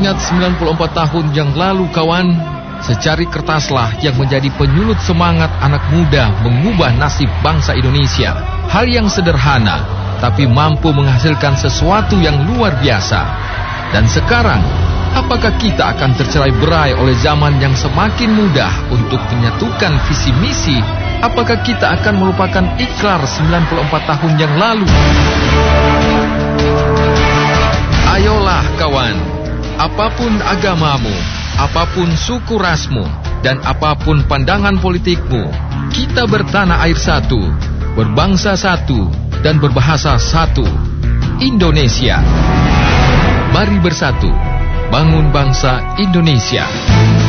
ingat 94 tahun yang lalu kawan, secari kertaslah yang menjadi penyulut semangat anak muda mengubah nasib bangsa Indonesia. Hal yang sederhana, tapi mampu menghasilkan sesuatu yang luar biasa. Dan sekarang, apakah kita akan tercerai berai oleh zaman yang semakin mudah untuk menyatukan visi misi? Apakah kita akan melupakan ikrar 94 tahun yang lalu? Ayolah kawan, apapun agamamu, apapun suku rasmu, dan apapun pandangan politikmu, kita bertanah air satu, berbangsa satu, dan berbahasa satu, Indonesia. Mari bersatu, bangun bangsa Indonesia.